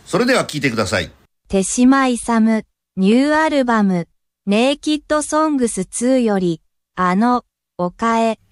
それでは聴いてください。 手島勇ニューアルバム、ネイキッドソングス2より、おかえ。